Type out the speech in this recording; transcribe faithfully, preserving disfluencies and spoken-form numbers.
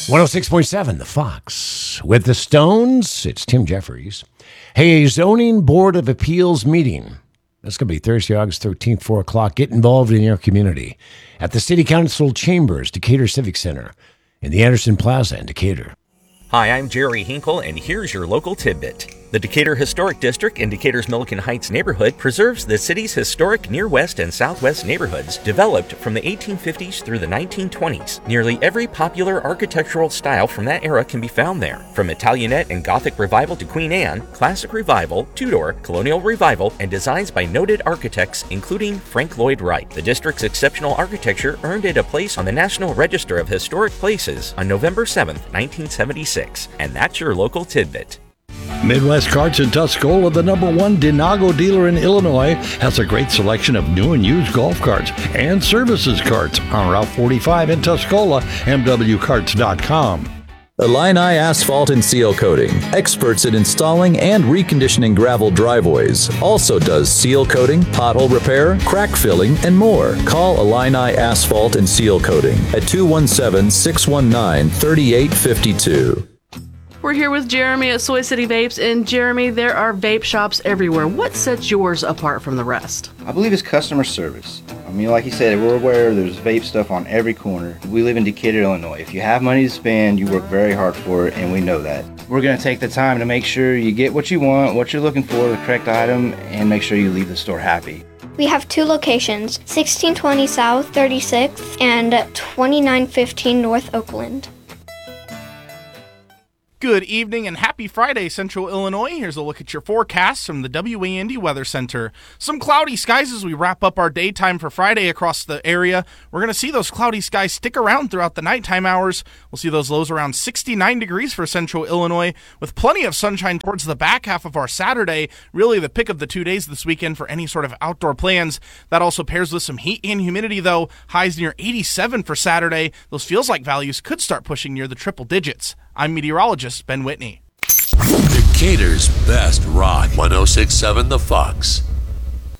one oh six point seven, The Fox. With the Stones, it's Tim Jeffries. Hey, a zoning board of appeals meeting. That's going to be Thursday, August thirteenth, four o'clock. Get involved in your community at the City Council Chambers, Decatur Civic Center, in the Anderson Plaza in Decatur. Hi, I'm Jerry Hinkle, and here's your local tidbit. The Decatur Historic District in Decatur's Milliken Heights neighborhood preserves the city's historic near west and southwest neighborhoods developed from the eighteen fifties through the nineteen twenties. Nearly every popular architectural style from that era can be found there. From Italianate and Gothic Revival to Queen Anne, Classic Revival, Tudor, Colonial Revival, and designs by noted architects including Frank Lloyd Wright. The district's exceptional architecture earned it a place on the National Register of Historic Places on November seventh, nineteen seventy-six. And that's your local tidbit. Midwest Carts in Tuscola, the number one Denago dealer in Illinois, has a great selection of new and used golf carts and services carts on Route forty-five in Tuscola, m w carts dot com. Illini Asphalt and Seal Coating, experts at installing and reconditioning gravel driveways. Also does seal coating, pothole repair, crack filling, and more. Call Illini Asphalt and Seal Coating at two one seven, six one nine, three eight five two. We're here with Jeremy at Soy City Vapes, and Jeremy, there are vape shops everywhere. What sets yours apart from the rest? I believe it's customer service. I mean, like you said, we're aware there's vape stuff on every corner. We live in Decatur, Illinois. If you have money to spend, you work very hard for it, and we know that. We're going to take the time to make sure you get what you want, what you're looking for, the correct item, and make sure you leave the store happy. We have two locations, sixteen twenty South thirty-sixth and twenty-nine fifteen North Oakland. Good evening and happy Friday, Central Illinois. Here's a look at your forecast from the W A N D Weather Center. Some cloudy skies as we wrap up our daytime for Friday across the area. We're going to see those cloudy skies stick around throughout the nighttime hours. We'll see those lows around sixty-nine degrees for Central Illinois, with plenty of sunshine towards the back half of our Saturday. Really the pick of the two days this weekend for any sort of outdoor plans. That also pairs with some heat and humidity, though. Highs near eighty-seven for Saturday. Those feels-like values could start pushing near the triple digits. I'm meteorologist Ben Whitney. Decatur's best rock, one oh six point seven The Fox.